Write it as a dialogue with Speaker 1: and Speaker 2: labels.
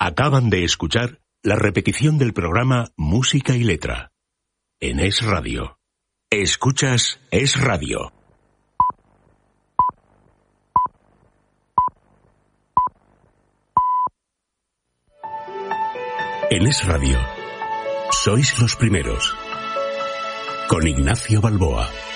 Speaker 1: Acaban de escuchar la repetición del programa Música y Letra en Es Radio. Escuchas Es Radio. En Es Radio, sois los primeros. Con Ignacio Balboa.